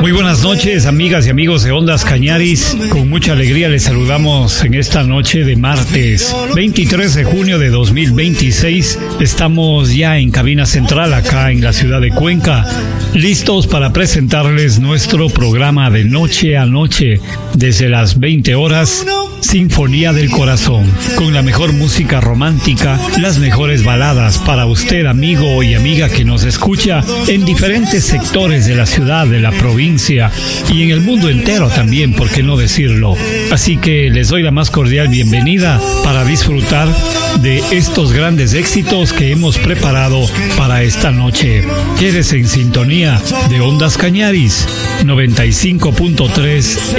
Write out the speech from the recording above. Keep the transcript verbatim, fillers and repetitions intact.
Muy buenas noches, amigas y amigos de Ondas Cañaris. Con mucha alegría les saludamos en esta noche de martes veintitrés de junio de dos mil veintiséis. Estamos ya en cabina central acá en la ciudad de Cuenca, listos para presentarles nuestro programa de noche a noche desde las veinte horas. Sinfonía del Corazón, con la mejor música romántica, las mejores baladas para usted, amigo y amiga que nos escucha en diferentes sectores de la ciudad, de la provincia y en el mundo entero también, por qué no decirlo. Así que les doy la más cordial bienvenida para disfrutar de estos grandes éxitos que hemos preparado para esta noche. Quédese en sintonía de Ondas Cañaris noventa y cinco punto tres